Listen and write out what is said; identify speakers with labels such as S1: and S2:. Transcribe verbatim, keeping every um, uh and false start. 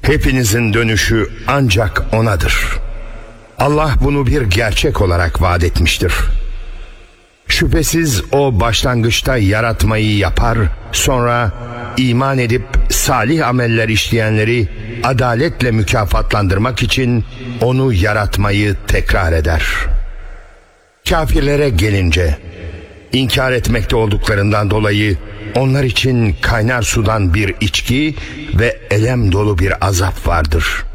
S1: Hepinizin dönüşü ancak O'nadır. Allah bunu bir gerçek olarak vaat etmiştir. Şüphesiz O başlangıçta yaratmayı yapar, sonra iman edip salih ameller işleyenleri adaletle mükafatlandırmak için onu yaratmayı tekrar eder. Kafirlere gelince, inkar etmekte olduklarından dolayı onlar için kaynar sudan bir içki ve elem dolu bir azap vardır.